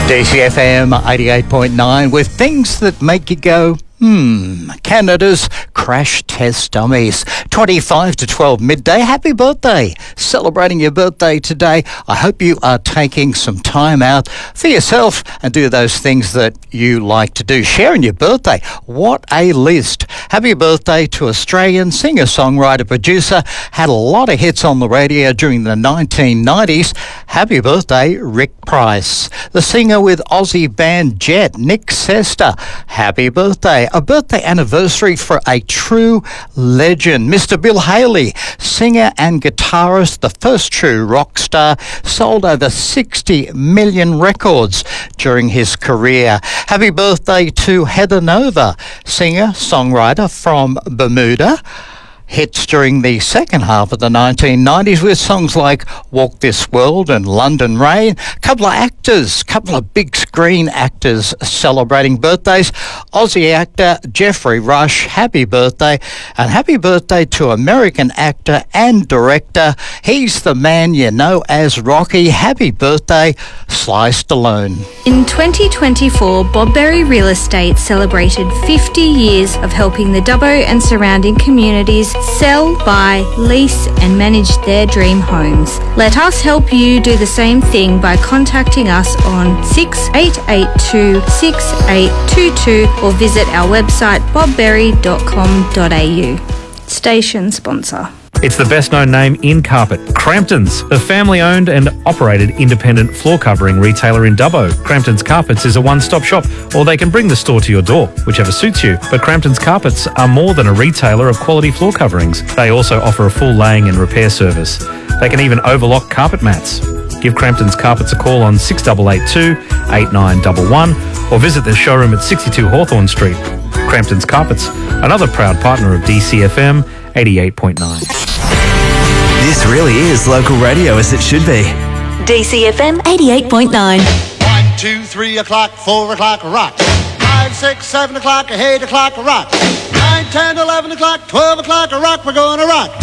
DCFM 88.9 with things that make you go, Canada's crash test dummies. 25 to 12 midday. Happy birthday. Celebrating your birthday today. I hope you are taking some time out for yourself and do those things that you like to do. Sharing your birthday. What a list. Happy birthday to Australian singer, songwriter, producer. Had a lot of hits on the radio during the 1990s. Happy birthday, Rick Price. The singer with Aussie band Jet, Nick Sesta. Happy birthday. A birthday anniversary for a true legend, Mr. Bill Haley, singer and guitarist, the first true rock star, sold over 60 million records during his career. Happy birthday to Heather Nova, singer, songwriter from Bermuda. Hits during the second half of the 1990s with songs like Walk This World and London Rain. Couple of big screen actors celebrating birthdays. Aussie actor Geoffrey Rush, happy birthday. And happy birthday to American actor and director. He's the man you know as Rocky. Happy birthday, Sly Stallone. In 2024, Bob Berry Real Estate celebrated 50 years of helping the Dubbo and surrounding communities sell, buy, lease and manage their dream homes. Let us help you do the same thing by contacting us on 6882 6822 or visit our website bobberry.com.au. Station sponsor. It's the best-known name in carpet, Crampton's, a family-owned and operated independent floor covering retailer in Dubbo. Crampton's Carpets is a one-stop shop, or they can bring the store to your door, whichever suits you. But Crampton's Carpets are more than a retailer of quality floor coverings. They also offer a full laying and repair service. They can even overlock carpet mats. Give Crampton's Carpets a call on 6882 8911 or visit their showroom at 62 Hawthorne Street. Crampton's Carpets, another proud partner of DCFM 88.9. This really is local radio as it should be. DCFM 88.9. 1, 2, 3 o'clock, 4 o'clock, rock. 5, 6, 7 o'clock, 8 o'clock, rock. 9, 10, 11 o'clock, 12 o'clock, rock. We're going to rock.